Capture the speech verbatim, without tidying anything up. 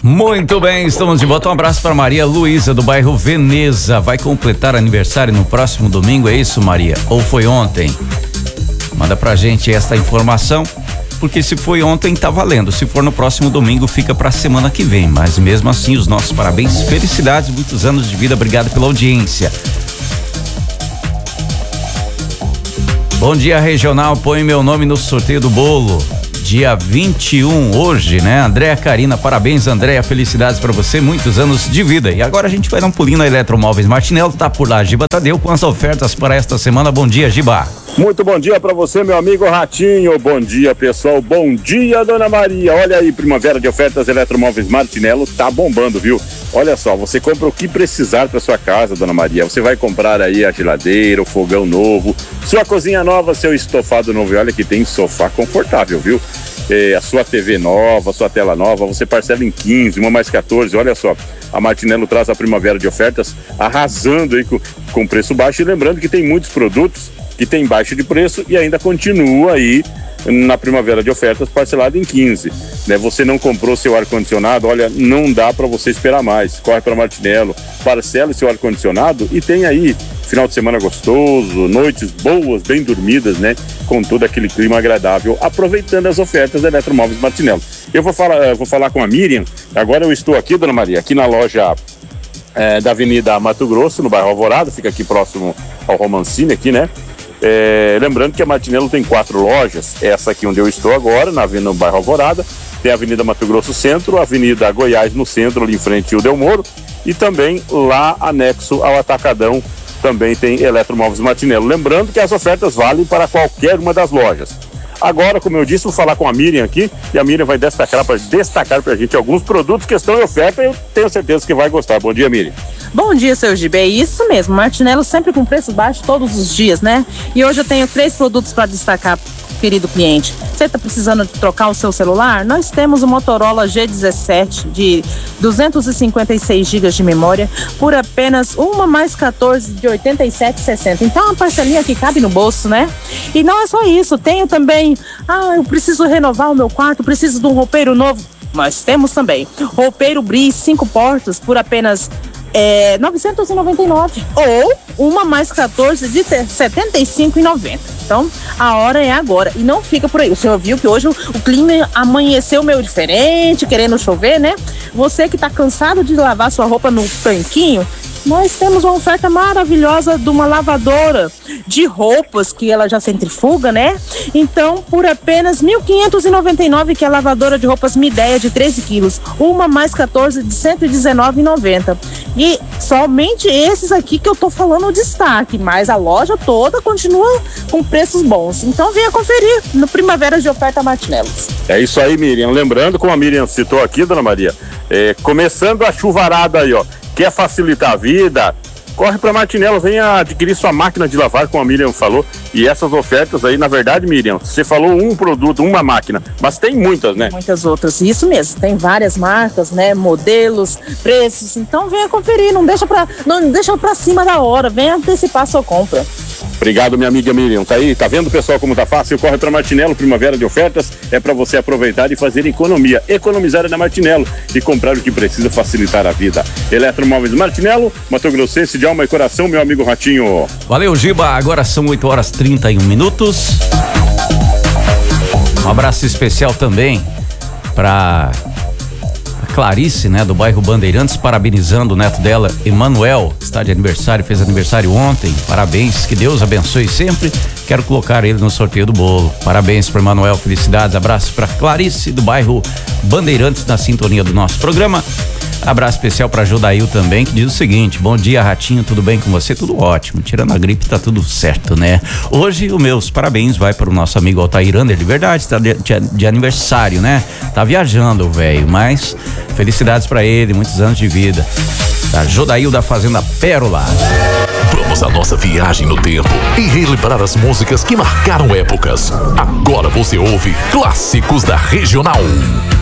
Muito bem, estamos de volta. Um abraço para Maria Luísa, do bairro Veneza. Vai completar aniversário no próximo domingo, é isso, Maria? Ou foi ontem? Manda pra gente esta informação, porque se foi ontem tá valendo. Se for no próximo domingo, fica pra semana que vem. Mas mesmo assim, os nossos parabéns, felicidades, muitos anos de vida. Obrigado pela audiência. Bom dia, regional. Põe meu nome no sorteio do bolo. Dia vinte e um, hoje, né? Andréa Carina, parabéns, Andréa, felicidades pra você, muitos anos de vida. E agora a gente vai dar um pulinho na Eletromóveis Martinello, tá por lá, Giba Tadeu, com as ofertas para esta semana. Bom dia, Giba. Muito bom dia pra você, meu amigo Ratinho. Bom dia, pessoal. Bom dia, Dona Maria. Olha aí, primavera de ofertas Eletromóveis Martinello tá bombando, viu? Olha só, você compra o que precisar para sua casa, Dona Maria. Você vai comprar aí a geladeira, o fogão novo, sua cozinha nova, seu estofado novo. E olha que tem sofá confortável, viu? É, a sua T V nova, a sua tela nova, você parcela em quinze, uma mais quatorze. Olha só, a Martinello traz a primavera de ofertas arrasando aí com, com preço baixo. E lembrando que tem muitos produtos que tem baixa de preço e ainda continua aí na primavera de ofertas parcelado em quinze, né? Você não comprou seu ar-condicionado, olha, não dá para você esperar mais. Corre para Martinello, parcela seu ar-condicionado e tem aí final de semana gostoso, noites boas, bem dormidas, né? Com todo aquele clima agradável, aproveitando as ofertas da Eletromóveis Martinello. Eu vou falar, vou falar com a Miriam. Agora eu estou aqui, Dona Maria, aqui na loja é, da Avenida Mato Grosso, no bairro Alvorada, fica aqui próximo ao Romancini aqui, né? É, lembrando que a Martinello tem quatro lojas, essa aqui onde eu estou agora, na Avenida no bairro Alvorada, tem a Avenida Mato Grosso Centro, a Avenida Goiás no centro, ali em frente ao Delmoro, e também lá anexo ao Atacadão, também tem Eletromóveis Martinello. Lembrando que as ofertas valem para qualquer uma das lojas. Agora, como eu disse, vou falar com a Miriam aqui, e a Miriam vai destacar para destacar para a gente alguns produtos que estão em oferta e eu tenho certeza que vai gostar. Bom dia, Miriam. Bom dia, seu Gibe. É isso mesmo, Martinello sempre com preço baixo todos os dias, né? E hoje eu tenho três produtos para destacar, querido cliente. Você está precisando trocar o seu celular? Nós temos o Motorola G dezessete de duzentos e cinquenta e seis gigas de memória por apenas uma mais quatorze de oitenta e sete reais e sessenta centavos. Então, uma parcelinha que cabe no bolso, né? E não é só isso, tenho também, ah, eu preciso renovar o meu quarto, preciso de um roupeiro novo. Nós temos também roupeiro Bris cinco portas por apenas É, novecentos e noventa e nove reais, ou uma mais quatorze de setenta e cinco reais e noventa centavos. Então, a hora é agora. E não fica por aí. O senhor viu que hoje o, o clima amanheceu meio diferente, querendo chover, né? Você que tá cansado de lavar sua roupa no tanquinho, nós temos uma oferta maravilhosa de uma lavadora de roupas que ela já centrifuga, né? Então, por apenas mil quinhentos e noventa e nove reais, que é a lavadora de roupas Midea de treze quilos, uma mais quatorze de cento e dezenove reais e noventa centavos. E somente esses aqui que eu tô falando o destaque, mas a loja toda continua com preços bons. Então, venha conferir no Primavera de Oferta Martinello. É isso aí, Miriam. Lembrando, como a Miriam citou aqui, Dona Maria, é, começando a chuvarada aí, ó. Quer facilitar a vida? Corre para Martinello, venha adquirir sua máquina de lavar, como a Miriam falou. E essas ofertas aí, na verdade, Miriam, você falou um produto, uma máquina, mas tem muitas, né? Muitas outras, isso mesmo. Tem várias marcas, né? Modelos, preços. Então venha conferir, não deixa para não deixa para cima da hora, venha antecipar a sua compra. Obrigado, minha amiga Miriam. Tá aí, tá vendo, pessoal, como tá fácil? Corre para Martinello, primavera de ofertas, é para você aproveitar e fazer economia. Economizar é na Martinello e comprar o que precisa facilitar a vida. Eletromóveis Martinello, Mato Grossense de alma e coração, meu amigo Ratinho. Valeu, Giba. Agora são oito horas e trinta e um minutos. Um abraço especial também para Clarice, né, do bairro Bandeirantes, parabenizando o neto dela, Emanuel, está de aniversário, fez aniversário ontem. Parabéns, que Deus abençoe sempre. Quero colocar ele no sorteio do bolo. Parabéns para Emanuel, felicidades. Abraço para Clarice, do bairro Bandeirantes, na sintonia do nosso programa. Abraço especial para Jodail também, que diz o seguinte: bom dia, Ratinho, tudo bem com você? Tudo ótimo, tirando a gripe tá tudo certo, né? Hoje os meus parabéns vai para o nosso amigo Altair Ander, de verdade, tá de, de, de aniversário, né? Tá viajando, velho, mas felicidades para ele, muitos anos de vida. Tá, Jodail da Fazenda Pérola. Vamos à nossa viagem no tempo e relembrar as músicas que marcaram épocas. Agora você ouve Clássicos da Regional.